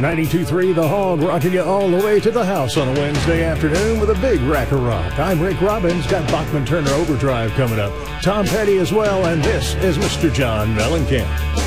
92.3 The Hog, rocking you all the way to the house on a Wednesday afternoon with a big rack of rock. I'm Rick Robbins, got Bachman Turner Overdrive coming up. Tom Petty as well, and this is Mr. John Mellencamp.